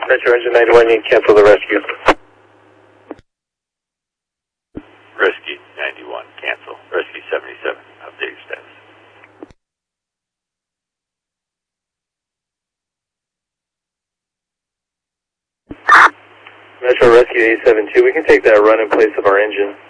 Metro Engine 91, you can cancel the rescue. Rescue 91, cancel. Rescue 77, update your status. Metro Rescue 872, we can take that run in place of our engine.